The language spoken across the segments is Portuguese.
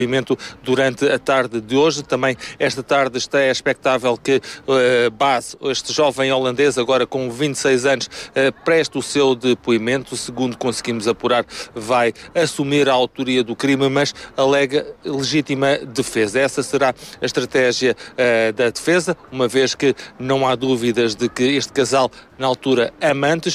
durante a tarde de hoje. Também esta tarde é expectável que Bas, este jovem holandês, agora com 26 anos, preste o seu depoimento. Segundo conseguimos apurar, vai assumir a autoria do crime, mas alega legítima defesa. Essa será a estratégia da defesa, uma vez que não há dúvidas de que este casal, na altura amantes,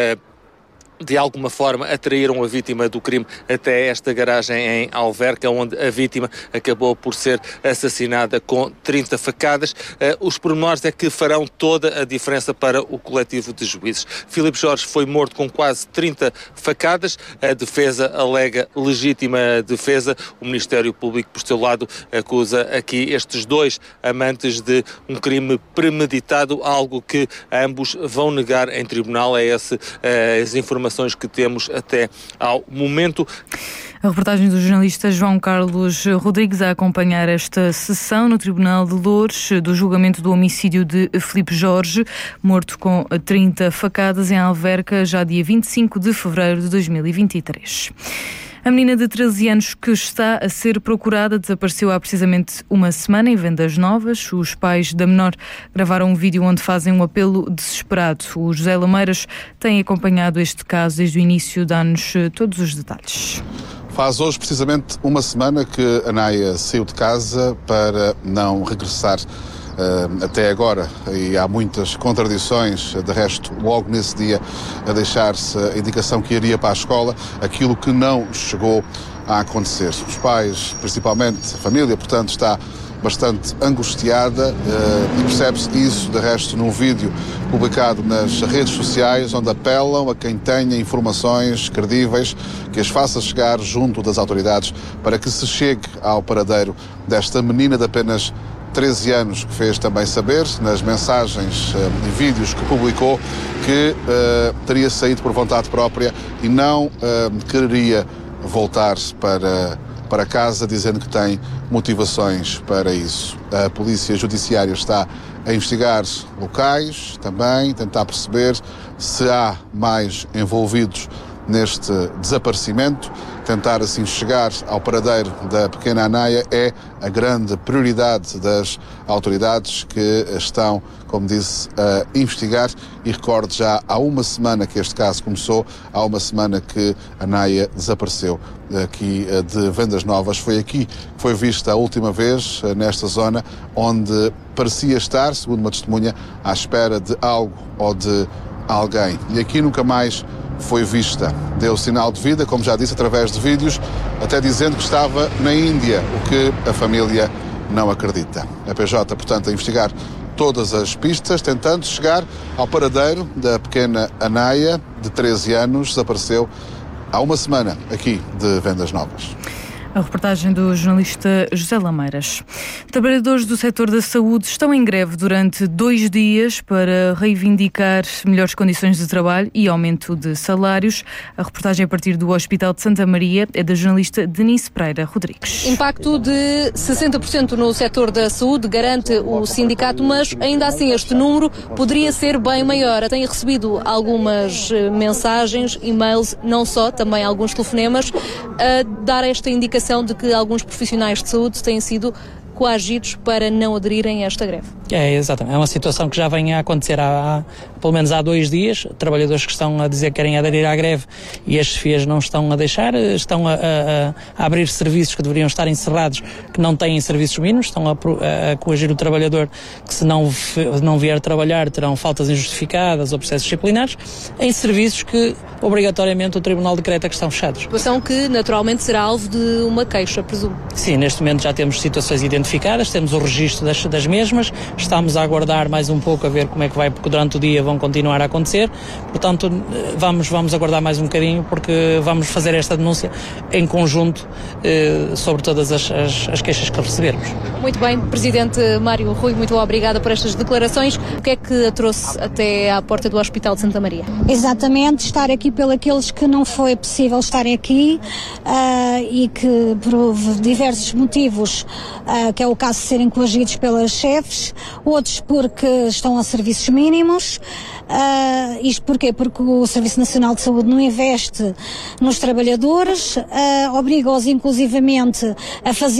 de alguma forma atraíram a vítima do crime até esta garagem em Alverca, onde a vítima acabou por ser assassinada com 30 facadas. Os pormenores é que farão toda a diferença para o coletivo de juízes. Filipe Jorge foi morto com quase 30 facadas. A defesa alega legítima defesa. O Ministério Público, por seu lado, acusa aqui estes dois amantes de um crime premeditado, algo que ambos vão negar em tribunal. É as informações que temos até ao momento. A reportagem do jornalista João Carlos Rodrigues a acompanhar esta sessão no Tribunal de Loures do julgamento do homicídio de Filipe Jorge, morto com 30 facadas em Alverca, já dia 25 de fevereiro de 2023. A menina de 13 anos que está a ser procurada desapareceu há precisamente uma semana em Vendas Novas. Os pais da menor gravaram um vídeo onde fazem um apelo desesperado. O José Lameiras tem acompanhado este caso desde o início, dá-nos todos os detalhes. Faz hoje precisamente uma semana que a Naya saiu de casa para não regressar até agora, e há muitas contradições. De resto, logo nesse dia a deixar-se a indicação que iria para a escola, aquilo que não chegou a acontecer. Os pais, principalmente a família, portanto, está bastante angustiada e percebe-se isso, de resto, num vídeo publicado nas redes sociais, onde apelam a quem tenha informações credíveis que as faça chegar junto das autoridades para que se chegue ao paradeiro desta menina de apenas 13 anos, que fez também saber nas mensagens e vídeos que publicou que teria saído por vontade própria e não quereria voltar para casa, dizendo que tem motivações para isso. A Polícia Judiciária está a investigar locais também, tentar perceber se há mais envolvidos neste desaparecimento. Tentar assim chegar ao paradeiro da pequena Naya é a grande prioridade das autoridades, que estão, como disse, a investigar. E recordo, já há uma semana que este caso começou, há uma semana que a Naya desapareceu aqui de Vendas Novas. Foi aqui que foi vista a última vez, nesta zona, onde parecia estar, segundo uma testemunha, à espera de algo ou de alguém. E aqui nunca mais foi vista. Deu sinal de vida, como já disse, através de vídeos, até dizendo que estava na Índia, o que a família não acredita. A PJ, portanto, a investigar todas as pistas, tentando chegar ao paradeiro da pequena Naya, de 13 anos, desapareceu há uma semana aqui de Vendas Novas. A reportagem do jornalista José Lameiras. Trabalhadores do setor da saúde estão em greve durante 2 dias para reivindicar melhores condições de trabalho e aumento de salários. A reportagem a partir do Hospital de Santa Maria é da jornalista Denise Pereira Rodrigues. Impacto de 60% no setor da saúde, garante o sindicato, mas ainda assim este número poderia ser bem maior. Tenho recebido algumas mensagens, e-mails, não só, também alguns telefonemas, a dar esta indicação de que alguns profissionais de saúde têm sido coagidos para não aderirem a esta greve. É, exatamente. É uma situação que já vem a acontecer pelo menos há 2 dias. Trabalhadores que estão a dizer que querem aderir à greve e as chefias não estão a deixar, estão a abrir serviços que deveriam estar encerrados, que não têm serviços mínimos, estão a coagir o trabalhador que, se não vier trabalhar, terão faltas injustificadas ou processos disciplinares, em serviços que obrigatoriamente o Tribunal decreta que estão fechados. Situação que naturalmente será alvo de uma queixa, presumo. Sim, neste momento já temos situações identificadas, temos o registro das mesmas, estamos a aguardar mais um pouco a ver como é que vai, porque durante o dia vão continuar a acontecer, portanto vamos aguardar mais um bocadinho, porque vamos fazer esta denúncia em conjunto sobre todas as queixas que recebermos. Muito bem, Presidente Mário Rui, muito obrigada por estas declarações. O que é que a trouxe até à porta do Hospital de Santa Maria? Exatamente, estar aqui pelos aqueles que não foi possível estarem aqui e que por diversos motivos, que é o caso de serem coagidos pelas chefes, outros porque estão a serviços mínimos. Isto porquê? Porque o Serviço Nacional de Saúde não investe nos trabalhadores, obriga-os inclusivamente a fazer